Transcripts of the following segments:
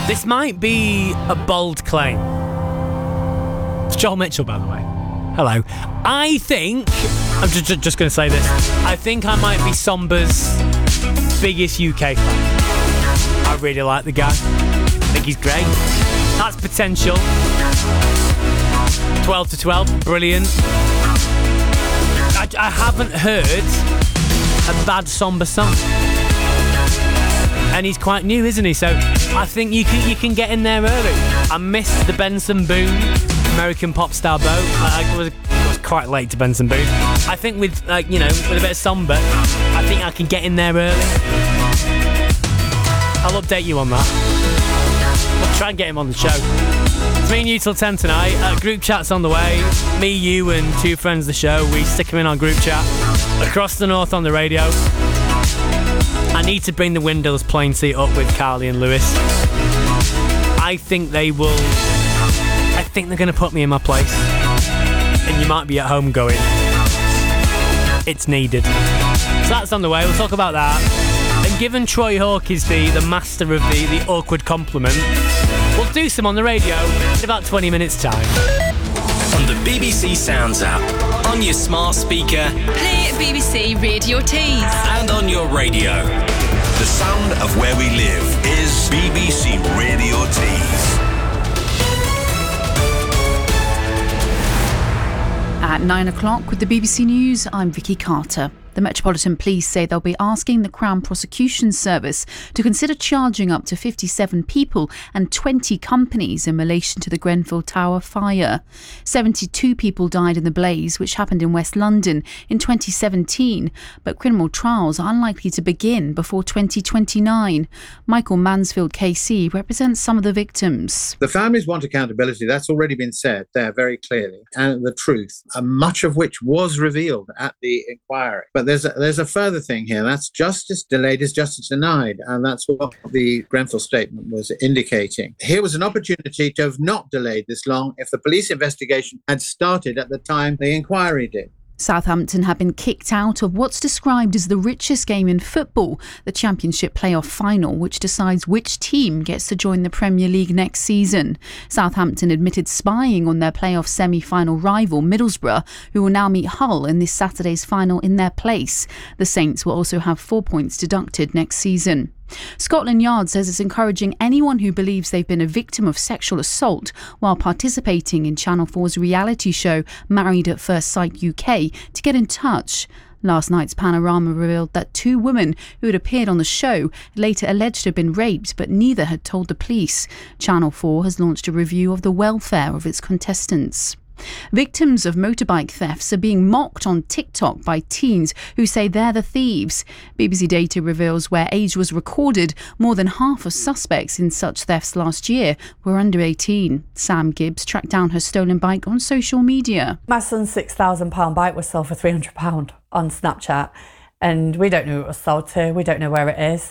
This might be a bold claim. It's Joel Mitchell, by the way. Hello. I think, I'm just going to say this, I think I might be Somber's biggest UK fan. I really like the guy. I think he's great. That's potential. 12 to 12, brilliant. I haven't heard a bad Somber song. And he's quite new, isn't he? So I think you can get in there early. I missed the Benson Boone American pop star boat. I was quite late to Benson Boone. I think with with a bit of Somber, I think I can get in there early. I'll update you on that. We'll try and get him on the show. It's me and you till 10 tonight. Group chat's on the way. Me, you and two friends of the show. We stick them in our group chat. Across the north on the radio. I need to bring the Windows plane seat up with Carly and Lewis. I think they will. I think they're going to put me in my place. And you might be at home going, it's needed. So that's on the way. We'll talk about that. And given Troy Hawke is the master of the awkward compliment, we'll do some on the radio in about 20 minutes' time. On the BBC Sounds app, on your smart speaker, play BBC Radio Tees, and on your radio. The sound of where we live is BBC Radio Tees. At 9 o'clock with the BBC News, I'm Vicky Carter. The Metropolitan Police say they'll be asking the Crown Prosecution Service to consider charging up to 57 people and 20 companies in relation to the Grenfell Tower fire. 72 people died in the blaze, which happened in West London in 2017, but criminal trials are unlikely to begin before 2029. Michael Mansfield KC represents some of the victims. The families want accountability. That's already been said there very clearly, and the truth, much of which was revealed at the inquiry. But there's a further thing here. That's justice delayed is justice denied. And that's what the Grenfell statement was indicating. Here was an opportunity to have not delayed this long if the police investigation had started at the time the inquiry did. Southampton have been kicked out of what's described as the richest game in football, the Championship playoff final, which decides which team gets to join the Premier League next season. Southampton admitted spying on their playoff semi-final rival Middlesbrough, who will now meet Hull in this Saturday's final in their place. The Saints will also have 4 points deducted next season. Scotland Yard says it's encouraging anyone who believes they've been a victim of sexual assault while participating in Channel 4's reality show Married at First Sight UK to get in touch. Last night's Panorama revealed that two women who had appeared on the show later alleged to have been raped, but neither had told the police. Channel 4 has launched a review of the welfare of its contestants. Victims of motorbike thefts are being mocked on TikTok by teens who say they're the thieves. BBC data reveals where age was recorded, more than half of suspects in such thefts last year were under 18. Sam Gibbs tracked down her stolen bike on social media. My son's £6,000 bike was sold for £300 on Snapchat, and we don't know who it was sold to, we don't know where it is.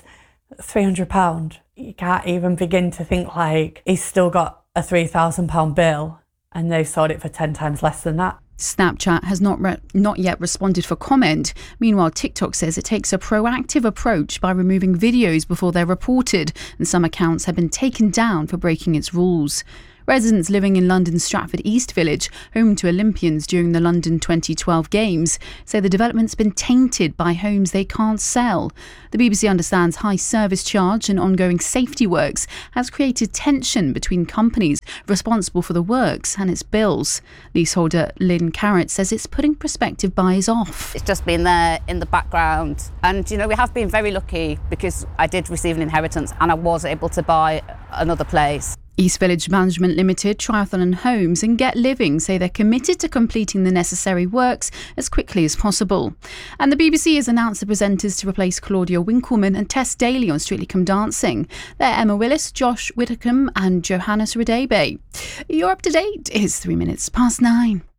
£300. You can't even begin to think like he's still got a £3,000 bill. And they've sold it for 10 times less than that. Snapchat has not yet responded for comment. Meanwhile, TikTok says it takes a proactive approach by removing videos before they're reported, and some accounts have been taken down for breaking its rules. Residents living in London's Stratford East Village, home to Olympians during the London 2012 Games, say the development's been tainted by homes they can't sell. The BBC understands high service charge and ongoing safety works has created tension between companies responsible for the works and its bills. Leaseholder Lynn Carrott says it's putting prospective buyers off. It's just been there in the background. And, we have been very lucky because I did receive an inheritance and I was able to buy another place. East Village Management Limited, Triathlon Homes and Get Living say they're committed to completing the necessary works as quickly as possible. And the BBC has announced the presenters to replace Claudia Winkleman and Tess Daly on Strictly Come Dancing. They're Emma Willis, Josh Widdicombe and Johannes Radebe. You're up to date. It's 3 minutes past 9.